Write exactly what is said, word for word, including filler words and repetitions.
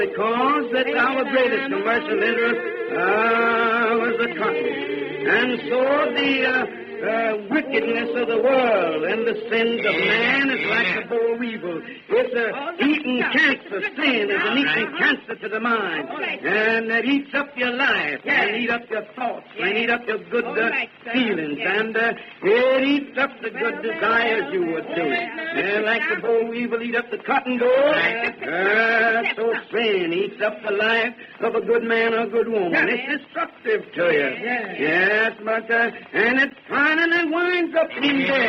Because that our greatest commercial interest uh, was the cotton. And so the uh, uh, wickedness of the world and the sins of man is like the boll weevil. It's a eating cancer. Sin is an eating cancer to the mind. And it eats up your life. And eat up your thoughts. And eat up your good uh, feelings. And uh, it eats up the good desires you would do. And like the boll weevil eat up the cotton gold, uh, so sin eats up the life of a good man or a good woman. It's destructive to you. Yes, but, uh, and it's fine and it winds up in death.